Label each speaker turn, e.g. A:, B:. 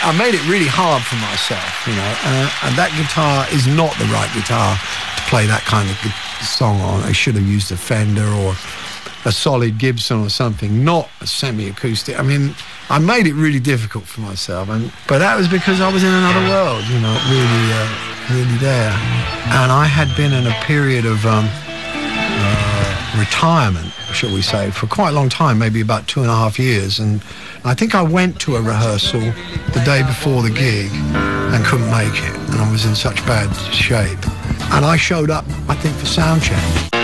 A: I made it really hard for myself, you know, and that guitar is not the right guitar to play that kind of song on. I should have used a Fender or a solid Gibson or something, not a semi-acoustic. I mean, I made it really difficult for myself, but that was because I was in another world, you know, really there. And I had been in a period of retirement, shall we say, for quite a long time, maybe about 2.5 years. And I think I went to a rehearsal the day before the gig and couldn't make it. And I was in such bad shape. And I showed up, I think, for sound check.